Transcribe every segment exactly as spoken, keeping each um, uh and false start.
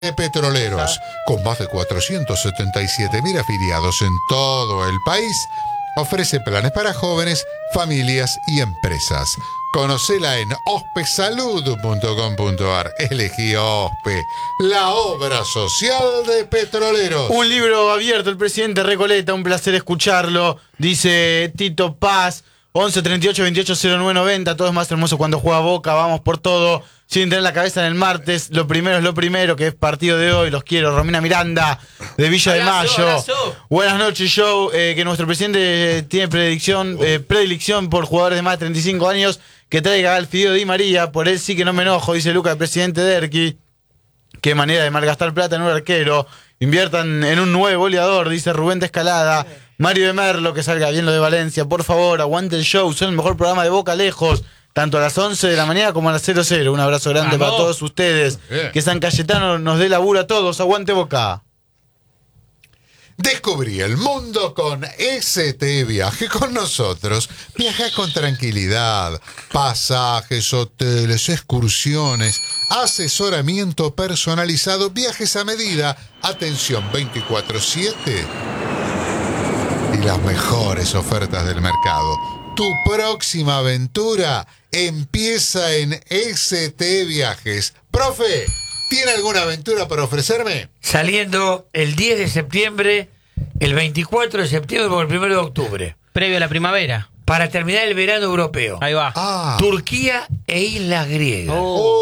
de Petroleros, con más de cuatrocientos setenta y siete mil afiliados en todo el país, ofrece planes para jóvenes, familias y empresas. Conocela en ospesalud punto com punto ar. Elegí OSPE, la obra social de Petroleros. Un libro abierto, el presidente Recoleta, un placer escucharlo. Dice Tito Paz, once treinta y ocho veintiocho cero nueve noventa. Todo es más hermoso cuando juega Boca, vamos por todo. Sin tener la cabeza en el martes, lo primero es lo primero, que es partido de hoy. Los quiero. Romina Miranda, de Villa de Mayo. Abrazo. Buenas noches, Joe. Eh, que nuestro presidente tiene predicción, eh, predilección por jugadores de más de treinta y cinco años. Que traiga al Fideo Di María. Por él sí que no me enojo, dice Luca, el presidente Derqui. Qué manera de malgastar plata en un arquero. Inviertan en un nuevo goleador, dice Rubén de Escalada. Mario de Merlo, que salga bien lo de Valencia. Por favor, aguante el show. Son el mejor programa de Boca lejos. Tanto a las once de la mañana como a las cero cero. Un abrazo grande para todos ustedes. Que San Cayetano nos dé laburo a todos. Aguante Boca. Descubrí el mundo con S T Viaje. Con nosotros viaja con tranquilidad. Pasajes, hoteles, excursiones, asesoramiento personalizado, viajes a medida, atención veinticuatro siete y las mejores ofertas del mercado. Tu próxima aventura empieza en S T Viajes. Profe, ¿tiene alguna aventura para ofrecerme? Saliendo el diez de septiembre, el veinticuatro de septiembre o el primero de octubre. Previo a la primavera. Para terminar el verano europeo. Ahí va. Ah. Turquía e Islas Griegas.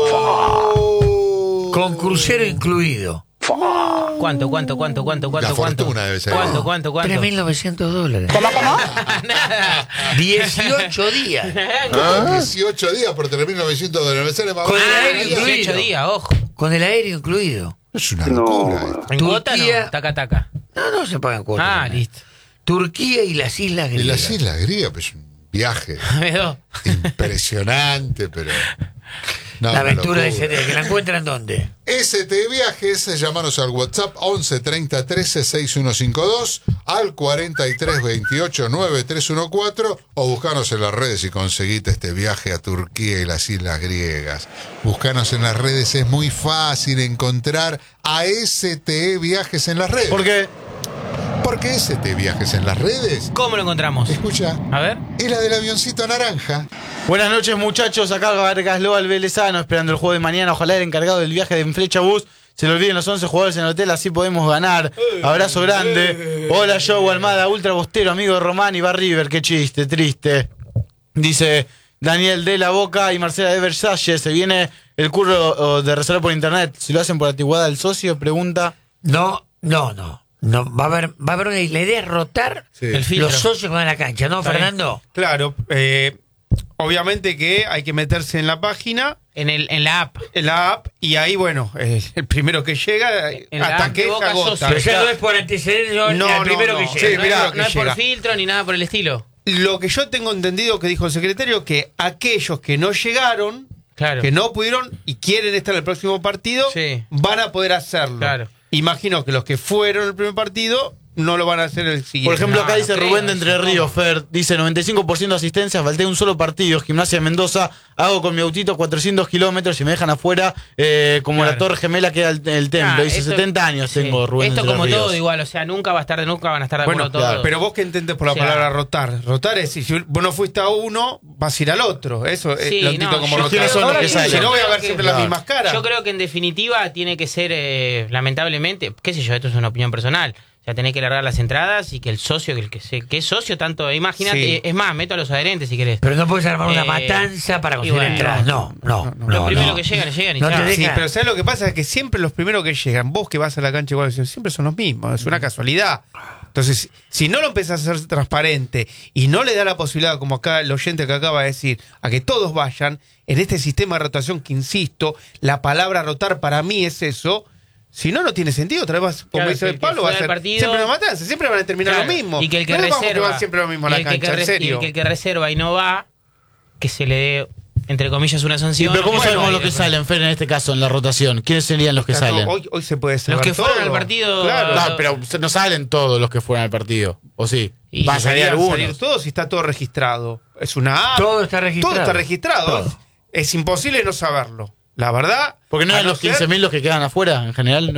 Oh. Oh. Con crucero incluido. ¿Cuánto, cuánto, cuánto, cuánto, cuánto, La cuánto? fortuna debe ser. ¿Cuánto, cuánto, cuánto? tres mil novecientos dólares. ¿Cómo, cómo? Nada. dieciocho días. ¿Ah? dieciocho días por tres mil novecientos dólares. Me sale más Con el barato. aire dieciocho incluido. días, ojo. Con el aéreo incluido. Es una locura. esto. ¿En cuota Turquía- no? Taca, taca. No, no se pagan cuotas. Ah, listo. Turquía y las Islas Y Griegas. las Islas Griegas, pues un viaje Veo. impresionante, pero... no, La una aventura de locura. S T, ¿que la encuentran dónde? S T Viajes, llámanos al WhatsApp once treinta trece sesenta y uno cincuenta y dos, al cuarenta y tres veintiocho noventa y tres catorce, o buscanos en las redes y conseguite este viaje a Turquía y las Islas Griegas. Buscanos en las redes, es muy fácil encontrar a S T Viajes en las redes. ¿Por qué? Porque S T Viajes en las redes, ¿Cómo lo encontramos? escucha, A ver. es la del avioncito naranja. Buenas noches, muchachos. Acá Vargas Loa, el Velezano, esperando el juego de mañana. Ojalá el encargado del viaje de En Flecha Bus se le olviden los once jugadores en el hotel, así podemos ganar. Abrazo grande. Hola, Joe Almada, ultra bostero, amigo de Román y va River. Qué chiste, triste. Dice Daniel de la Boca y Marcela de Versalles. Se viene el curro de reserva por internet. Si lo hacen por antigüedad del socio, pregunta. No, no, no. No, va a haber, va a haber una, la idea es rotar Sí. El filtro. los socios que van a la cancha, ¿no, Está bien. Fernando? Claro, eh, obviamente que hay que meterse en la página, En, el, en la app. en la app, y ahí, bueno, eh, el primero que llega, En la hasta app que de se Boca agota. Socio. Pero ya no es por antecedentes, no, No, el no, primero no. que Sí, llega. no mirá es, lo por, que no es por llega. filtro ni nada por el estilo. Lo que yo tengo entendido que dijo el secretario, que aquellos que no llegaron, Claro. que no pudieron y quieren estar en el próximo partido, Sí. van a poder hacerlo. Claro. Imagino que los que fueron el primer partido no lo van a hacer el siguiente. Por ejemplo, No, acá no dice creo, Rubén de Entre eso no. Ríos, Fer, dice noventa y cinco por ciento de asistencia, falté un solo partido, Gimnasia de Mendoza, hago con mi autito cuatrocientos kilómetros y me dejan afuera, eh, como Claro. la torre gemela queda el, el templo. Ah, dice esto- setenta años sí. tengo, Rubén Esto de Entre como Ríos. todo igual, o sea, nunca va a estar, nunca van a estar de acuerdo Bueno, todos. claro, pero vos qué entendés por la O sea, palabra rotar. Rotar es si vos no fuiste a uno, vas a ir al otro. Eso Sí, es lo entiendo no, como yo rotar. ¿quiénes son los Ahora, que si salen? no voy a ver Yo siempre creo las que- mismas caras. Yo creo que en definitiva tiene que ser, eh, lamentablemente, qué sé yo, esto es una opinión personal. O sea, tenés que largar las entradas y que el socio, que el que, se, que es socio tanto, imagínate, Sí. es más, meto a los adherentes si querés. Pero no puedes armar una Eh, matanza para y conseguir bueno, entradas. No, no, no. Los no, primeros no. que llegan, llegan y No ya. te Sí, deja- pero ¿sabes lo que pasa? Es que siempre los primeros que llegan, vos que vas a la cancha igual, siempre son los mismos. Es una casualidad. Entonces, si no lo empezás a hacer transparente y no le da la posibilidad, como acá el oyente que acaba de decir, a que todos vayan, en este sistema de rotación que, insisto, la palabra rotar para mí es eso. Si no, no tiene sentido. Otra vez, como Claro, dice que el el que Pablo, va a fue al ser partido- siempre una matanza. Siempre van a terminar Claro, lo mismo. Y que el que no es como reserva. van siempre lo mismo a la y el que cancha, que en res- serio. Y el que, el que reserva y no va, que se le dé, entre comillas, una Sí, sanción. pero ¿cómo Bueno, sabemos y los que después- salen, Fer, en este caso, en la rotación? ¿Quiénes serían los que Claro, salen? Hoy, hoy se puede saber Los que fueron todo. al partido- Claro. No, pero no salen todos los que fueron al partido, ¿o sí? Y Va a salir Deberían algunos. salir todos y está todo registrado. Es una app. Todo está registrado. Todo está registrado. Todo. Es imposible no saberlo. La verdad. Porque no a eran los ser- quince mil los que quedan afuera, en general.